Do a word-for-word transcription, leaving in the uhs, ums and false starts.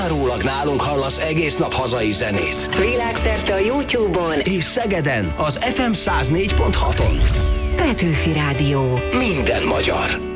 Rólag nálunk hallasz egész nap hazai zenét. Világszerte a YouTube-on és Szegeden az ef em száz négy pont haton. Petőfi Rádió. Minden magyar.